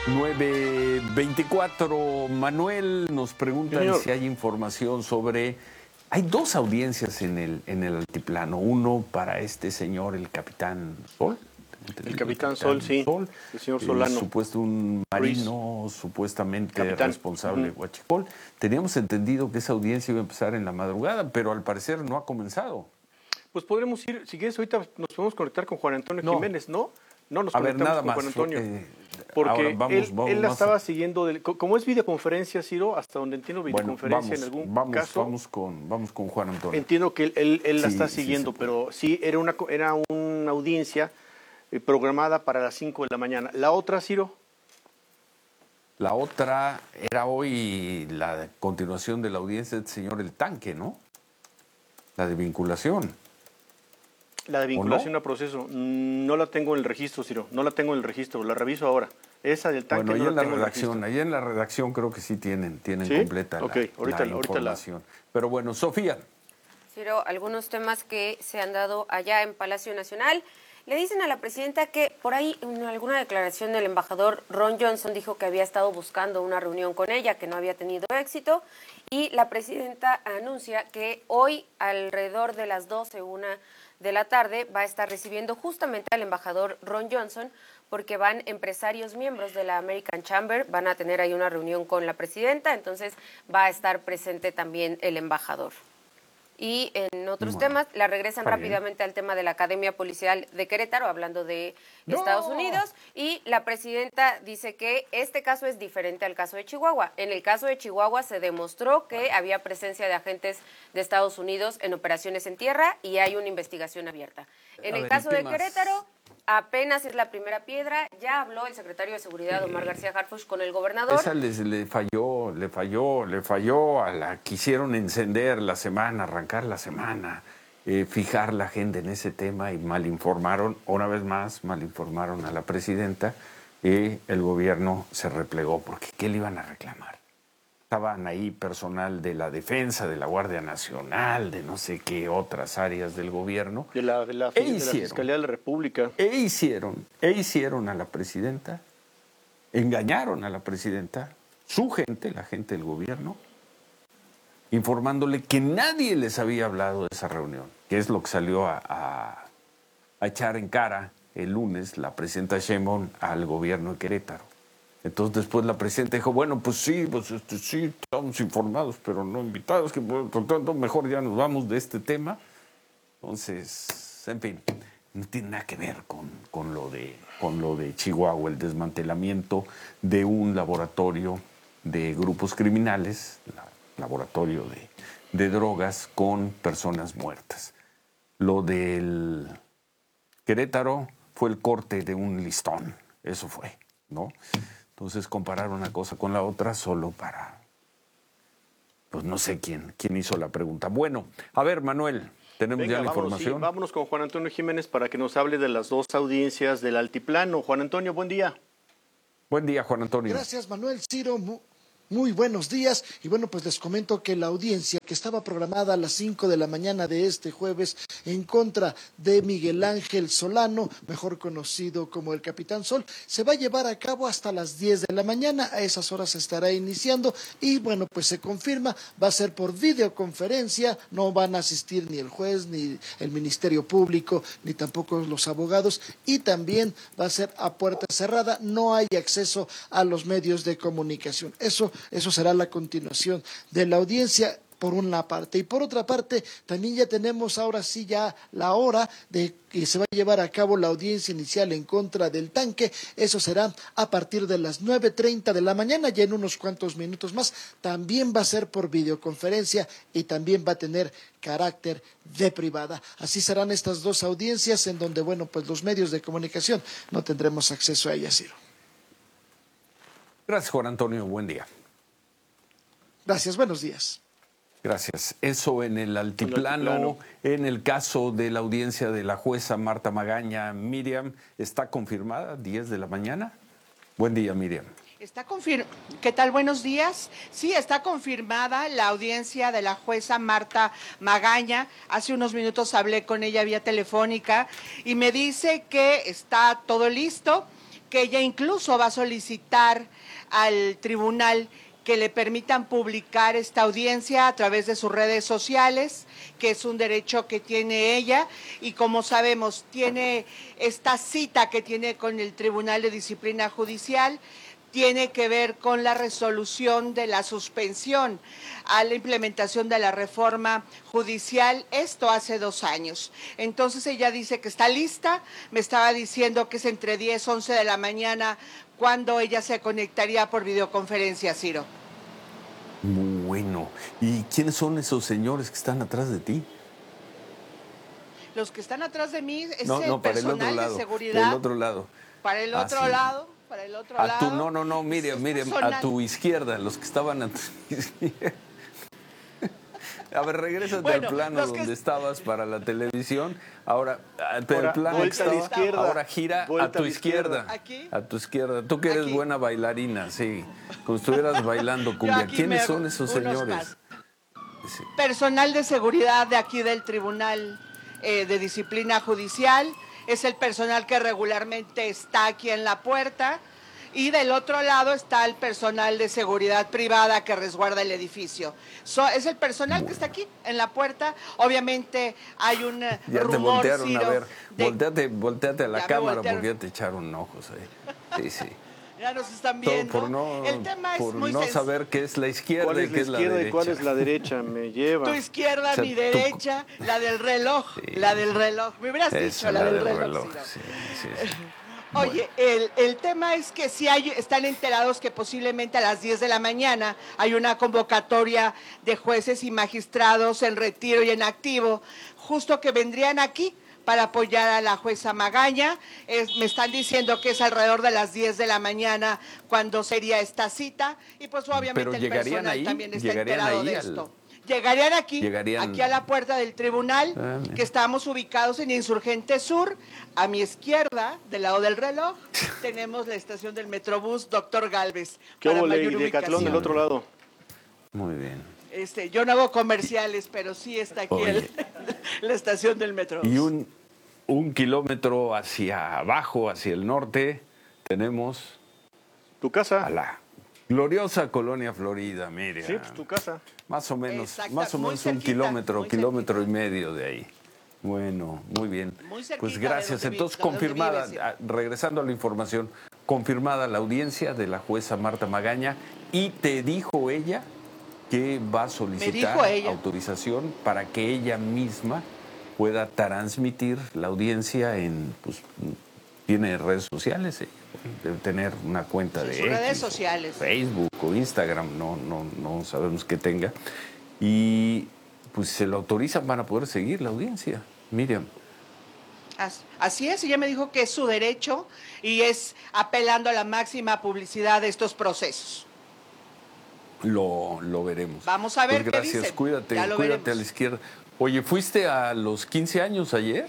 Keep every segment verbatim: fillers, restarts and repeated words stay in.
nueve veinticuatro. Manuel, nos preguntan Señor. si hay información sobre... Hay dos audiencias en el, en el altiplano. Uno para este señor, el capitán Sol. El capitán Sol, sí. Sol, el señor eh, Solano. supuesto un marino, supuestamente Capitán. responsable de Ujú. Huachicol. Teníamos entendido que esa audiencia iba a empezar en la madrugada, pero al parecer no ha comenzado. Pues podremos ir, si quieres, ahorita nos podemos conectar con Juan Antonio No. Jiménez, ¿no? No nos A ver, conectamos nada con más. Juan Antonio. eh, porque ahora vamos, él, vamos él la más estaba a- siguiendo, del, co- como es videoconferencia, Ciro, hasta donde entiendo Bueno, videoconferencia vamos, en algún vamos, caso. vamos con, vamos con Juan Antonio. Entiendo que él, él, él la Sí, está sí siguiendo, se puede. pero sí, era una, co- era una audiencia eh, programada para las cinco de la mañana. La otra, Ciro, La otra era hoy la continuación de la audiencia del señor El Tanque, ¿no? La de vinculación. la de vinculación a proceso, mm, no la tengo en el registro, Ciro, no la tengo en el registro, la reviso ahora. Esa del tanque Bueno, ahí no en la la tengo redacción, en el ahí en la redacción creo que sí tienen, tienen ¿Sí? completa la, Ok, ahorita la la- ahorita la- información. Pero bueno, Sofía. Ciro, algunos temas que se han dado allá en Palacio Nacional. Le dicen a la presidenta que por ahí en alguna declaración del embajador Ron Johnson dijo que había estado buscando una reunión con ella, que no había tenido éxito, y la presidenta anuncia que hoy alrededor de las doce, una de la tarde va a estar recibiendo justamente al embajador Ron Johnson, porque van empresarios miembros de la American Chamber, van a tener ahí una reunión con la presidenta, entonces va a estar presente también el embajador. Y en otros Bueno, temas, la regresan está bien. rápidamente al tema de la Academia Policial de Querétaro, hablando de ¡No! Estados Unidos, y la presidenta dice que este caso es diferente al caso de Chihuahua. En el caso de Chihuahua se demostró que había presencia de agentes de Estados Unidos en operaciones en tierra y hay una investigación abierta. En A el ver, caso ¿y qué de más? Querétaro, apenas es la primera piedra. Ya habló el secretario de Seguridad, Omar García Harfuch, con el gobernador. Esa les le falló, le falló, le falló a la quisieron encender la semana, arrancar la semana, eh, fijar la agenda en ese tema y malinformaron, una vez más, malinformaron a la presidenta y el gobierno se replegó porque ¿qué le iban a reclamar? Estaban ahí personal de la defensa, de la Guardia Nacional, de no sé qué otras áreas del gobierno. de la, de la, E de la hicieron. Fiscalía de la República. E hicieron, e hicieron a la presidenta, engañaron a la presidenta, su gente, la gente del gobierno, informándole que nadie les había hablado de esa reunión, que es lo que salió a, a, a echar en cara el lunes la presidenta Sheinbaum al gobierno de Querétaro. Entonces después la presidenta dijo, bueno, pues sí, pues este, sí, estamos informados, pero no invitados, que por por tanto mejor ya nos vamos de este tema. Entonces, en fin, no tiene nada que ver con, con, lo de, con lo de Chihuahua, el desmantelamiento de un laboratorio de grupos criminales, la- laboratorio de, de drogas con personas muertas. Lo del Querétaro fue el corte de un listón, eso fue, ¿no? Entonces comparar una cosa con la otra solo para, pues no sé quién, quién hizo la pregunta. Bueno, a ver, Manuel, tenemos Venga, ya la vámonos, sí, información. vámonos con Juan Antonio Jiménez para que nos hable de las dos audiencias del altiplano. Juan Antonio, buen día. Buen día, Juan Antonio. Gracias, Manuel Ciro. Mu- Muy buenos días. Y bueno, pues les comento que la audiencia que estaba programada a las cinco de la mañana de este jueves en contra de Miguel Ángel Solano, mejor conocido como el Capitán Sol, se va a llevar a cabo hasta las diez de la mañana. A esas horas se estará iniciando y bueno, pues se confirma, va a ser por videoconferencia, no van a asistir ni el juez, ni el Ministerio Público, ni tampoco los abogados, y también va a ser a puerta cerrada, no hay acceso a los medios de comunicación. Eso, eso será la continuación de la audiencia, por una parte. Y por otra parte, también ya tenemos ahora sí ya la hora de que se va a llevar a cabo la audiencia inicial en contra del tanque. Eso será a partir de las nueve treinta de la mañana, ya en unos cuantos minutos más. También va a ser por videoconferencia y también va a tener carácter de privada. Así serán estas dos audiencias en donde, bueno, pues los medios de comunicación no tendremos acceso a ellas, Ciro. Gracias, Juan Antonio. Buen día. Gracias, buenos días. Gracias. Eso en el altiplano, altiplano. en el caso de la audiencia de la jueza Marta Magaña, Miriam, ¿está confirmada? diez de la mañana. Buen día, Miriam. Está confir- ¿Qué tal? Buenos días. Sí, está confirmada la audiencia de la jueza Marta Magaña. Hace unos minutos hablé con ella vía telefónica y me dice que está todo listo, que ella incluso va a solicitar al tribunal que le permitan publicar esta audiencia a través de sus redes sociales, que es un derecho que tiene ella, y como sabemos, tiene esta cita que tiene con el Tribunal de Disciplina Judicial, tiene que ver con la resolución de la suspensión a la implementación de la reforma judicial, esto hace dos años. Entonces ella dice que está lista, me estaba diciendo que es entre diez, once de la mañana cuando ella se conectaría por videoconferencia, Ciro. Muy bueno. ¿Y quiénes son esos señores que están atrás de ti? Los que están atrás de mí es no, el no, para personal el otro lado, de seguridad. Del otro lado. Para el otro ah, sí. lado, para el otro a lado. Tu, no, no, no, mire, mire, a tu izquierda, los que estaban a tu izquierda. A ver, regrésate bueno, al plano donde que... estabas para la televisión. Ahora, ahora el plano que estaba, izquierda, ahora gira a tu izquierda. ¿Aquí? A tu izquierda. Tú que eres ¿Aquí? Buena bailarina, sí. Como estuvieras bailando cumbia. ¿Quiénes son esos señores? Sí. Personal de seguridad de aquí del Tribunal eh, de Disciplina Judicial. Es el personal que regularmente está aquí en la puerta. Y del otro lado está el personal de seguridad privada que resguarda el edificio. So, es el personal bueno. que está aquí en la puerta. Obviamente hay un ya rumor, te voltearon Ciro, a ver. de... Volteate, volteate a la cámara porque ya te echaron ojos ahí. Sí, sí. Ya nos están viendo. Por no, el tema es por muy no sencillo. saber qué es la izquierda ¿Cuál es y qué la es la izquierda derecha. y cuál es la derecha? Me lleva. Tu izquierda, o sea, mi derecha, tu... la del reloj, sí. la del reloj. Me hubieras Eso, dicho la, la del, del reloj. reloj. Sí, sí, sí. Oye, el, el tema es que sí hay, están enterados que posiblemente a las diez de la mañana hay una convocatoria de jueces y magistrados en retiro y en activo, justo que vendrían aquí para apoyar a la jueza Magaña. Es, me están diciendo que es alrededor de las diez de la mañana cuando sería esta cita, y pues obviamente Pero el personal ahí, también está enterado de al... esto. Llegarían aquí, Llegarían... aquí a la puerta del tribunal, ah, que estamos ubicados en Insurgente Sur. A mi izquierda, del lado del reloj, tenemos la estación del Metrobús Doctor Gálvez. ¿Qué hubo, y Decatlón del otro lado? Muy bien. Este, yo no hago comerciales, pero sí está aquí el, la estación del Metrobús. Y un, un kilómetro hacia abajo, hacia el norte, tenemos... ¿Tu casa? A la gloriosa Colonia Florida, mire. Sí, pues tu casa. Más o menos, más o menos cerquita, un kilómetro, kilómetro cerquita. y medio de ahí. Bueno, muy bien. Muy pues gracias. Entonces, confirmada, vive, sí. regresando a la información, confirmada la audiencia de la jueza Marta Magaña, y te dijo ella que va a solicitar autorización para que ella misma pueda transmitir la audiencia en, pues, tiene redes sociales, eh, debe tener una cuenta sí, de X, redes sociales, Facebook o Instagram, no, no, no sabemos qué tenga, y pues se lo autorizan para poder seguir la audiencia. Miriam. Así es, ella me dijo que es su derecho y es apelando a la máxima publicidad de estos procesos. Lo, lo veremos. Vamos a ver pues gracias, qué dicen. Cuídate, cuídate veremos. A la izquierda. Oye, ¿fuiste a los quince años ayer?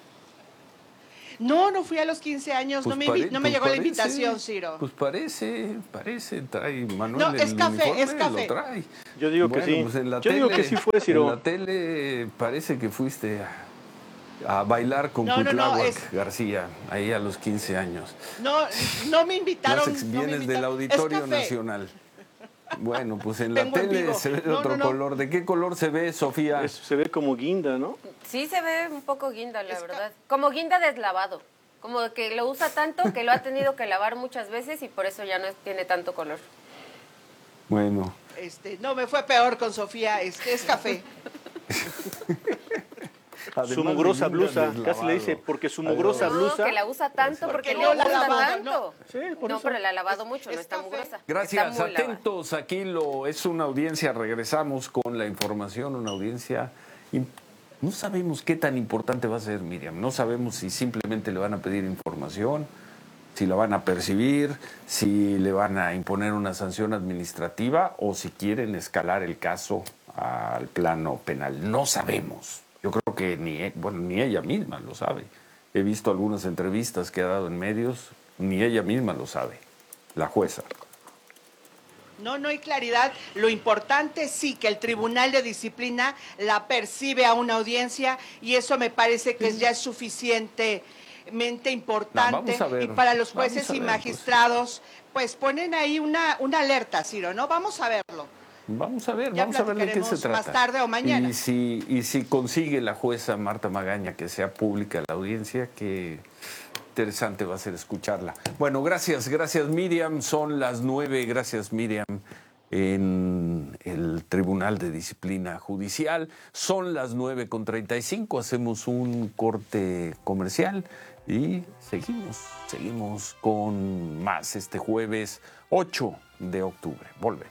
No, no fui a los quince años, pues no me, pare, no me pues llegó parece, la invitación, Ciro. Pues parece, parece, trae Manuel no, es el café, uniforme, es café. Lo trae. Yo digo bueno, que sí. Pues en la Yo tele, digo que sí fue, Ciro. En la tele parece que fuiste a, a bailar con no, Cuitláhuac no, no, es... García, ahí a los quince años. No, no me invitaron. Vienes no me invitaron. del Auditorio Nacional. Bueno, pues en la Vengo tele en se ve de no, otro no, no. color. ¿De qué color se ve, Sofía? Es, se ve como guinda, ¿no? Sí, se ve un poco guinda, la es verdad. Como guinda deslavado. Como que lo usa tanto que lo ha tenido que lavar muchas veces y por eso ya no tiene tanto color. Bueno. Este, no, me fue peor con Sofía. Este es café. Su mugrosa blusa, casi le dice, porque su mugrosa no, blusa... que la usa tanto, porque, porque no la usa lavado, tanto. No, sí, por no eso. Pero la ha lavado mucho, es no está mugrosa. Gracias, atentos, lavada. Aquí lo es una audiencia, regresamos con la información, una audiencia... No sabemos qué tan importante va a ser, Miriam, no sabemos si simplemente le van a pedir información, si la van a percibir, si le van a imponer una sanción administrativa o si quieren escalar el caso al plano penal. No sabemos. Yo creo que ni, bueno, ni ella misma lo sabe. He visto algunas entrevistas que ha dado en medios, ni ella misma lo sabe, la jueza. No, no hay claridad. Lo importante sí que el Tribunal de Disciplina la percibe a una audiencia y eso me parece que ya es suficiente importante, no, ver, y para los jueces y ver, magistrados, pues. pues ponen ahí una, una alerta, Ciro, ¿no? Vamos a verlo. Vamos a ver, ya vamos a ver de qué se trata. Más tarde o mañana. Y si, y si consigue la jueza Marta Magaña que sea pública la audiencia, qué interesante va a ser escucharla. Bueno, gracias, gracias Miriam, son las nueve, gracias Miriam. En el Tribunal de Disciplina Judicial. Son las nueve con treinta y cinco, hacemos un corte comercial y seguimos, seguimos con más este jueves ocho de octubre. Volvemos.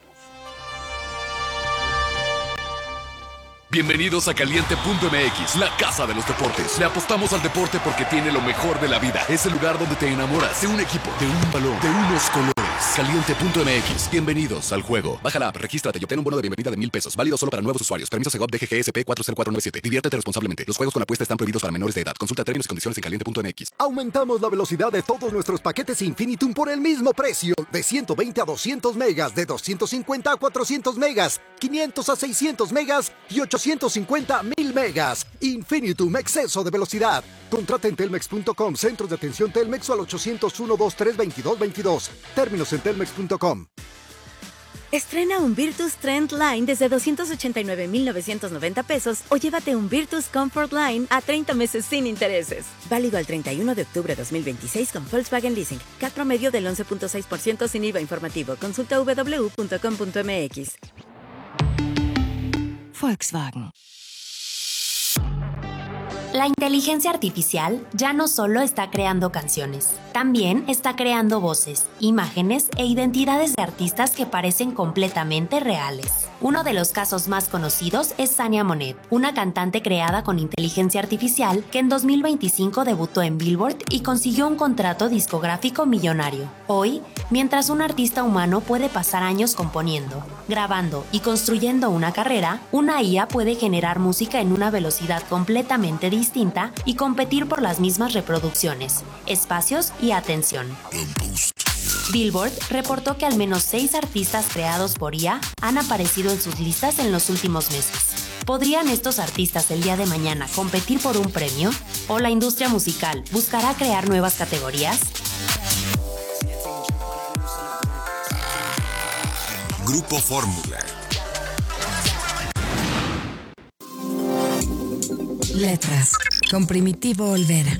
Bienvenidos a Caliente punto M X, la casa de los deportes. Le apostamos al deporte porque tiene lo mejor de la vida. Es el lugar donde te enamoras de un equipo, de un balón, de unos colores. Caliente punto M X, bienvenidos al juego. Baja la app, regístrate y obtén un bono de bienvenida de mil pesos. Válido solo para nuevos usuarios. Permiso Segov D G G S P cuatro cero cuatro nueve siete. Diviértete responsablemente. Los juegos con apuesta están prohibidos para menores de edad. Consulta términos y condiciones en caliente punto M X. Aumentamos la velocidad de todos nuestros paquetes Infinitum por el mismo precio. De ciento veinte a doscientos megas, de doscientos cincuenta a cuatrocientos megas, quinientos a seiscientos megas y ochocientos cincuenta a mil megas. Infinitum, exceso de velocidad. Contrata en telmex punto com, centros de atención Telmex o al ochocientos uno, veintitrés, veintidós veintidós. Términos en telmex punto com. Estrena un Virtus Trend Line desde doscientos ochenta y nueve mil novecientos noventa pesos o llévate un Virtus Comfort Line a treinta meses sin intereses. Válido al treinta y uno de octubre de dos mil veintiséis con Volkswagen Leasing. C A T promedio del once punto seis por ciento sin I V A informativo. Consulta doble u doble u doble u punto com punto m x. Volkswagen. La inteligencia artificial ya no solo está creando canciones, también está creando voces, imágenes e identidades de artistas que parecen completamente reales. Uno de los casos más conocidos es Sania Monet, una cantante creada con inteligencia artificial que en dos mil veinticinco debutó en Billboard y consiguió un contrato discográfico millonario. Hoy, mientras un artista humano puede pasar años componiendo, grabando y construyendo una carrera, una I A puede generar música en una velocidad completamente distinta y competir por las mismas reproducciones, espacios y atención. Billboard reportó que al menos seis artistas creados por I A han aparecido en sus listas en los últimos meses. ¿Podrían estos artistas el día de mañana competir por un premio? ¿O la industria musical buscará crear nuevas categorías? Grupo Fórmula. Letras, con Primitivo Olvera.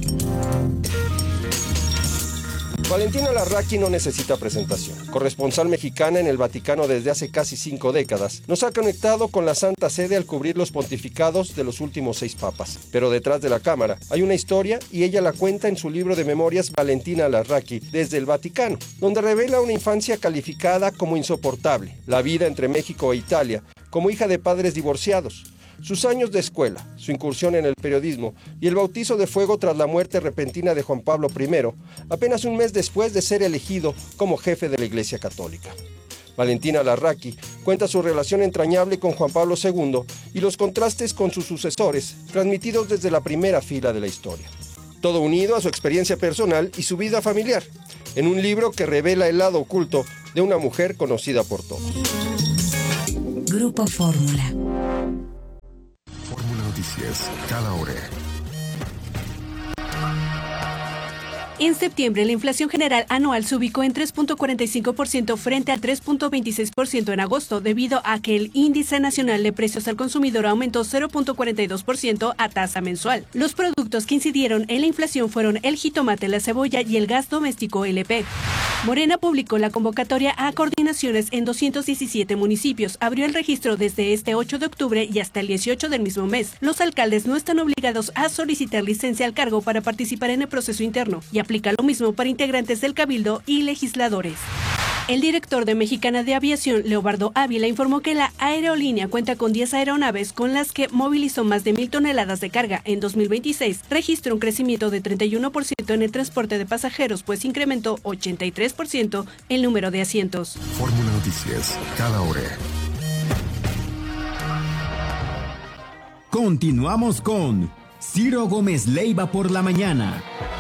Valentina Larraqui no necesita presentación. Corresponsal mexicana en el Vaticano desde hace casi cinco décadas, nos ha conectado con la Santa Sede al cubrir los pontificados de los últimos seis papas. Pero detrás de la cámara hay una historia y ella la cuenta en su libro de memorias Valentina Larraqui desde el Vaticano, donde revela una infancia calificada como insoportable, la vida entre México e Italia, como hija de padres divorciados, sus años de escuela, su incursión en el periodismo y el bautizo de fuego tras la muerte repentina de Juan Pablo primero, apenas un mes después de ser elegido como jefe de la Iglesia Católica. Valentina Larraqui cuenta su relación entrañable con Juan Pablo segundo y los contrastes con sus sucesores, transmitidos desde la primera fila de la historia. Todo unido a su experiencia personal y su vida familiar, en un libro que revela el lado oculto de una mujer conocida por todos. Grupo Fórmula. Fórmula Noticias, cada hora. En septiembre, la inflación general anual se ubicó en tres punto cuarenta y cinco por ciento frente al tres punto veintiséis por ciento en agosto, debido a que el Índice Nacional de Precios al Consumidor aumentó cero punto cuarenta y dos por ciento a tasa mensual. Los productos que incidieron en la inflación fueron el jitomate, la cebolla y el gas doméstico L P. Morena publicó la convocatoria a coordinaciones en doscientos diecisiete municipios. Abrió el registro desde este ocho de octubre y hasta el dieciocho del mismo mes. Los alcaldes no están obligados a solicitar licencia al cargo para participar en el proceso interno y aplica lo mismo para integrantes del Cabildo y legisladores. El director de Mexicana de Aviación, Leobardo Ávila, informó que la aerolínea cuenta con diez aeronaves con las que movilizó más de mil toneladas de carga. En dos mil veintiséis registró un crecimiento de treinta y uno por ciento en el transporte de pasajeros, pues incrementó ochenta y tres por ciento el número de asientos. Fórmula Noticias, cada hora. Continuamos con Ciro Gómez Leiva por la mañana.